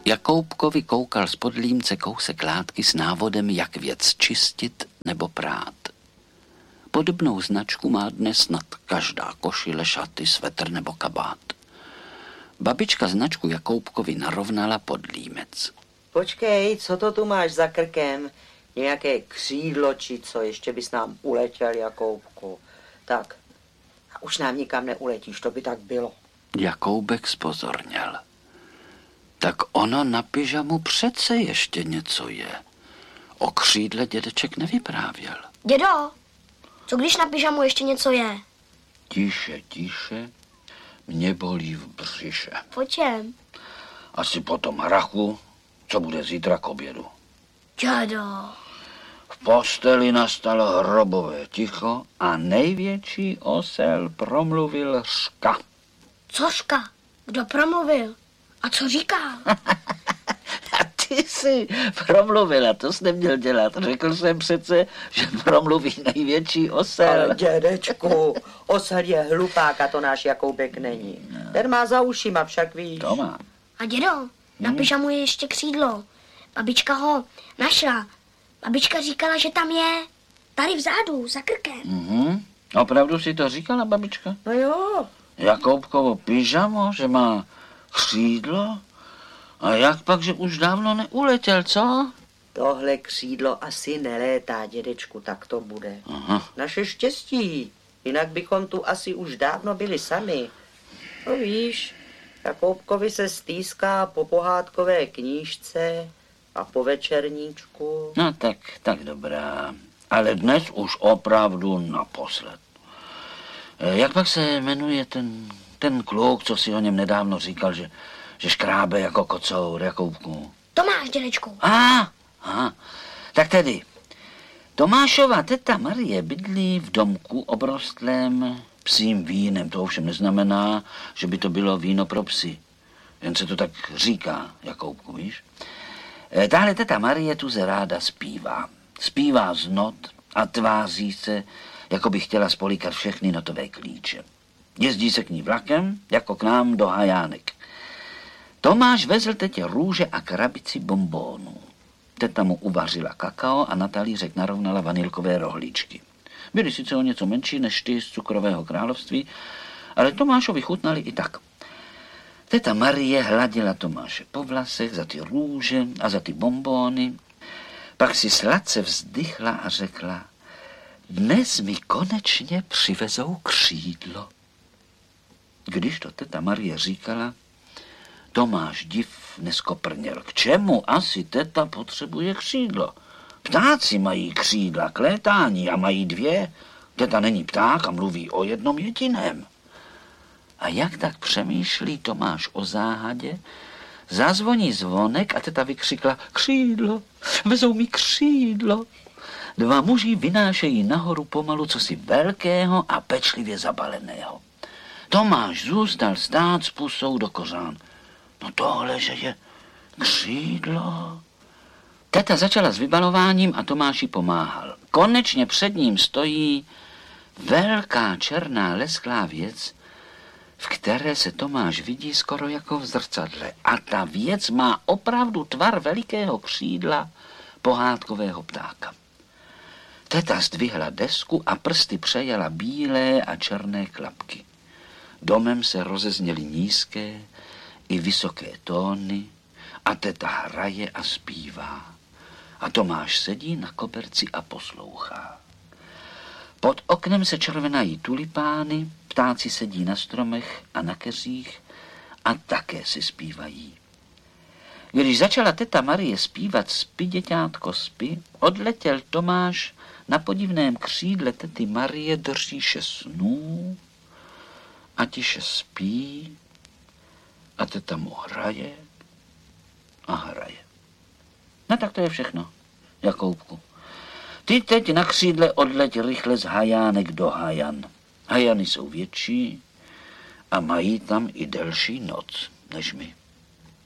Jakoubkovi koukal spod límce kousek látky s návodem, jak věc čistit nebo prát. Podobnou značku má dnes snad každá košile, šaty, svetr nebo kabát. Babička značku Jakoubkovi narovnala pod límec. Počkej, co to tu máš za krkem? Nějaké křídlo, či co? Ještě bys nám uletěl, Jakoubku. Tak, a už nám nikam neuletíš, to by tak bylo. Jakoubek zpozorněl. Tak ono na pyžamu přece ještě něco je. O křídle dědeček nevyprávěl. Dědo, co když na pyžamu ještě něco je? Tiše, tiše, mě bolí v břiše. Po čem? Asi po tom hrachu, co bude zítra k obědu. Dědo. V posteli nastalo hrobové ticho a největší osel promluvil řka. Co řka? Kdo promluvil? A co říkal? A ty jsi promluvila, to jsi neměl dělat. Řekl jsem přece, že promluví největší osel. Ale dědečku, osel je hlupák a to náš Jakoubek není. Ten má za ušima, však víš. To má. A dědo, na pyžamu je ještě křídlo. Babička ho našla. Babička říkala, že tam je. Tady vzadu, za krkem. Opravdu si to říkala, babička? No jo. Jakoubkovo pyžamo, že má křídlo? A jak pak, že už dávno neuletěl, co? Tohle křídlo asi nelétá, dědečku, tak to bude. Aha. Naše štěstí, jinak bychom tu asi už dávno byli sami. No víš, Jakoubkovi se stýská po pohádkové knížce a po večerníčku. No tak dobrá. Ale dnes už opravdu naposled. Jak pak se jmenuje ten kluk, co si o něm nedávno říkal, že škrábe jako kocour, Jakoubku? Tomáš, dědečku. Tak tedy, Tomášova teta Marie bydlí v domku obrostlém psím vínem. To ovšem neznamená, že by to bylo víno pro psy. Jen se to tak říká, Jakoubku, víš? Tahle teta Marie tu se ráda zpívá. Zpívá z not a tváří se, jako by chtěla spolíkat všechny notové klíče. Jezdí se k ní vlakem, jako k nám do Hajánek. Tomáš vezl tetě růže a krabici bonbónů. Teta mu uvařila kakao a na talířek narovnala vanilkové rohlíčky. Byly sice o něco menší než ty z cukrového království, ale Tomášovi chutnali i tak. Teta Marie hladila Tomáše po vlasech za ty růže a za ty bonbóny. Pak si sladce vzdychla a řekla: dnes mi konečně přivezou křídlo. Když to teta Marie říkala, Tomáš div neskoprněl. K čemu asi teta potřebuje křídlo? Ptáci mají křídla k létání a mají 2. Teta není pták a mluví o jednom jediném. A jak tak přemýšlí Tomáš o záhadě, zazvoní zvonek a teta vykřikla: křídlo, vezou mi křídlo. 2 muži vynášejí nahoru pomalu cosi velkého a pečlivě zabaleného. Tomáš zůstal stát s pusou do kořán. No tohle, že je křídlo. Teta začala s vybalováním a Tomáši pomáhal. Konečně před ním stojí velká černá lesklá věc, v které se Tomáš vidí skoro jako v zrcadle. A ta věc má opravdu tvar velikého křídla pohádkového ptáka. Teta zdvihla desku a prsty přejela bílé a černé klapky. Domem se rozezněly nízké i vysoké tóny a teta hraje a zpívá. A Tomáš sedí na koberci a poslouchá. Pod oknem se červenají tulipány, ptáci sedí na stromech a na keřích a také si zpívají. Když začala teta Marie zpívat Spi, děťátko, spi, odletěl Tomáš na podivném křídle tety Marie do říše snů a tiše spí a teta mu hraje a hraje. No tak to je všechno, Jakoubku. Ty teď na křídle odleď rychle z Hajánek do Hajan. Hajany jsou větší a mají tam i delší noc než my.